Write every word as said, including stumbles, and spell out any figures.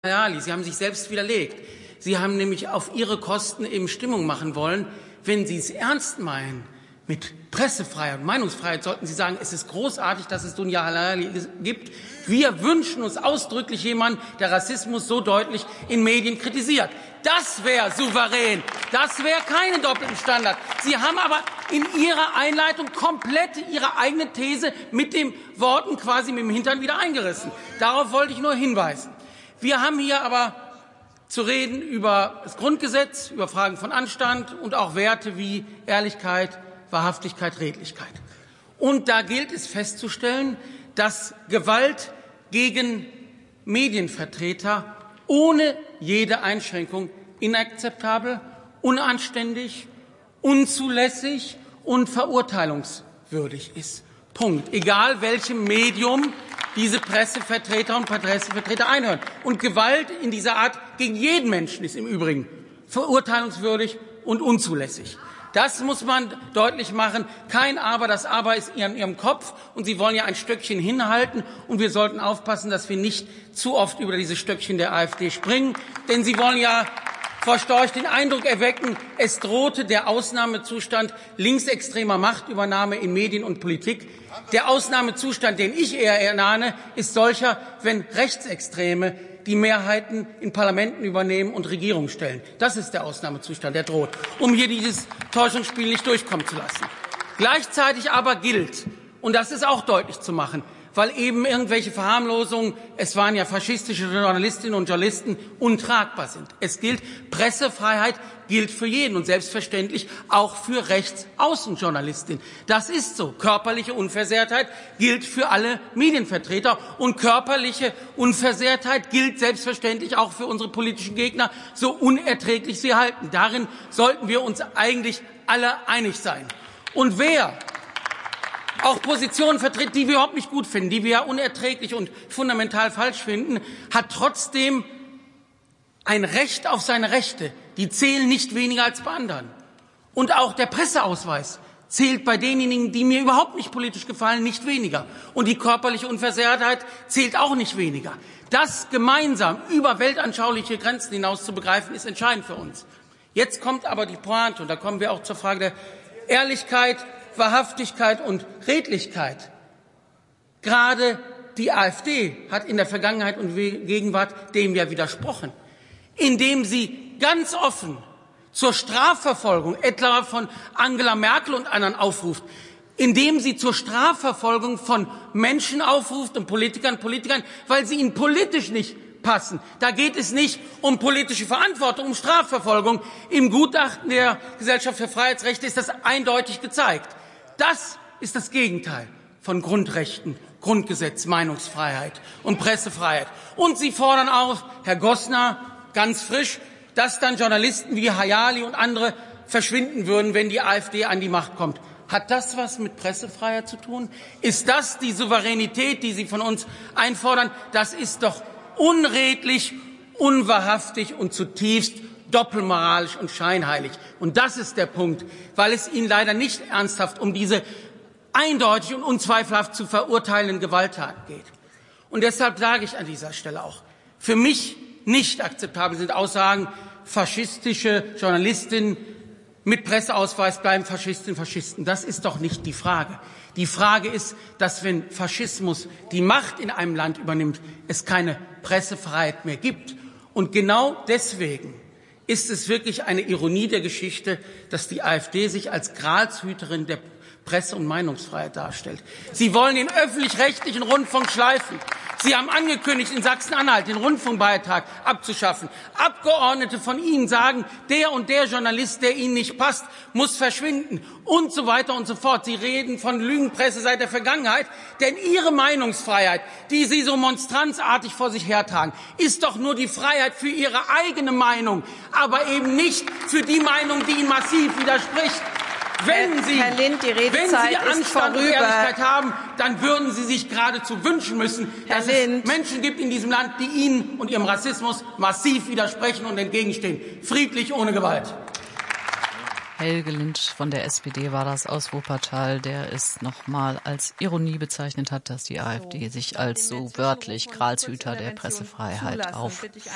Hayali, Sie haben sich selbst widerlegt. Sie haben nämlich auf Ihre Kosten eben Stimmung machen wollen. Wenn Sie es ernst meinen mit Pressefreiheit und Meinungsfreiheit, sollten Sie sagen, es ist großartig, dass es Dunja Hayali gibt. Wir wünschen uns ausdrücklich jemanden, der Rassismus so deutlich in Medien kritisiert. Das wäre souverän. Das wäre kein doppelten Standard. Sie haben aber in Ihrer Einleitung komplett Ihre eigene These mit den Worten quasi mit dem Hintern wieder eingerissen. Darauf wollte ich nur hinweisen. Wir haben hier aber zu reden über das Grundgesetz, über Fragen von Anstand und auch Werte wie Ehrlichkeit, Wahrhaftigkeit, Redlichkeit. Und da gilt es festzustellen, dass Gewalt gegen Medienvertreter ohne jede Einschränkung inakzeptabel, unanständig, unzulässig und verurteilungswürdig ist. Punkt. Egal welchem Medium diese Pressevertreter und Pressevertreter einhören. Und Gewalt in dieser Art gegen jeden Menschen ist im Übrigen verurteilungswürdig und unzulässig. Das muss man deutlich machen. Kein Aber, das Aber ist in Ihrem Kopf, und Sie wollen ja ein Stöckchen hinhalten, und wir sollten aufpassen, dass wir nicht zu oft über dieses Stöckchen der AfD springen, denn Sie wollen ja, Frau Storch, den Eindruck erwecken, es drohte der Ausnahmezustand linksextremer Machtübernahme in Medien und Politik. Der Ausnahmezustand, den ich eher ernahne, ist solcher, wenn Rechtsextreme die Mehrheiten in Parlamenten übernehmen und Regierungen stellen. Das ist der Ausnahmezustand, der droht, um hier dieses Täuschungsspiel nicht durchkommen zu lassen. Gleichzeitig aber gilt, und das ist auch deutlich zu machen, weil eben irgendwelche Verharmlosungen, es waren ja faschistische Journalistinnen und Journalisten, untragbar sind. Es gilt, Pressefreiheit gilt für jeden und selbstverständlich auch für Rechtsaußenjournalistinnen. Das ist so. Körperliche Unversehrtheit gilt für alle Medienvertreter, und körperliche Unversehrtheit gilt selbstverständlich auch für unsere politischen Gegner, so unerträglich sie halten. Darin sollten wir uns eigentlich alle einig sein. Und wer auch Positionen vertritt, die wir überhaupt nicht gut finden, die wir ja unerträglich und fundamental falsch finden, hat trotzdem ein Recht auf seine Rechte. Die zählen nicht weniger als bei anderen. Und auch der Presseausweis zählt bei denjenigen, die mir überhaupt nicht politisch gefallen, nicht weniger. Und die körperliche Unversehrtheit zählt auch nicht weniger. Das gemeinsam über weltanschauliche Grenzen hinaus zu begreifen, ist entscheidend für uns. Jetzt kommt aber die Pointe, und da kommen wir auch zur Frage der Ehrlichkeit, Wahrhaftigkeit und Redlichkeit. Gerade die AfD hat in der Vergangenheit und Gegenwart dem ja widersprochen, indem sie ganz offen zur Strafverfolgung etwa von Angela Merkel und anderen aufruft, indem sie zur Strafverfolgung von Menschen aufruft und Politikern, Politikern, weil sie ihnen politisch nicht passen. Da geht es nicht um politische Verantwortung, um Strafverfolgung. Im Gutachten der Gesellschaft für Freiheitsrechte ist das eindeutig gezeigt. Das ist das Gegenteil von Grundrechten, Grundgesetz, Meinungsfreiheit und Pressefreiheit. Und Sie fordern auch, Herr Gossner, ganz frisch, dass dann Journalisten wie Hayali und andere verschwinden würden, wenn die AfD an die Macht kommt. Hat das was mit Pressefreiheit zu tun? Ist das die Souveränität, die Sie von uns einfordern? Das ist doch unredlich, unwahrhaftig und zutiefst doppelmoralisch und scheinheilig. Und das ist der Punkt, weil es Ihnen leider nicht ernsthaft um diese eindeutig und unzweifelhaft zu verurteilenden Gewalttaten geht. Und deshalb sage ich an dieser Stelle auch, für mich nicht akzeptabel sind Aussagen, faschistische Journalistinnen mit Presseausweis bleiben Faschistinnen und Faschisten. Das ist doch nicht die Frage. Die Frage ist, dass wenn Faschismus die Macht in einem Land übernimmt, es keine Pressefreiheit mehr gibt. Und genau deswegen ist es wirklich eine Ironie der Geschichte, dass die AfD sich als Gralshüterin der Presse- und Meinungsfreiheit darstellt. Sie wollen den öffentlich-rechtlichen Rundfunk schleifen. Sie haben angekündigt, in Sachsen-Anhalt den Rundfunkbeitrag abzuschaffen. Abgeordnete von Ihnen sagen, der und der Journalist, der Ihnen nicht passt, muss verschwinden und so weiter und so fort. Sie reden von Lügenpresse seit der Vergangenheit, denn Ihre Meinungsfreiheit, die Sie so monstranzartig vor sich hertragen, ist doch nur die Freiheit für Ihre eigene Meinung, aber eben nicht für die Meinung, die Ihnen massiv widerspricht. Wenn Sie, Herr Lind, die Redezeit wenn Sie Anstand ist vorüber. und Ehrlichkeit haben, dann würden Sie sich geradezu wünschen müssen, Herr dass Lind. es Menschen gibt in diesem Land, die Ihnen und Ihrem Rassismus massiv widersprechen und entgegenstehen. Friedlich, ohne Gewalt. Helge Lind von der S P D war das aus Wuppertal, der es nochmal als Ironie bezeichnet hat, dass die AfD sich als so wörtlich Gralshüter der Pressefreiheit auf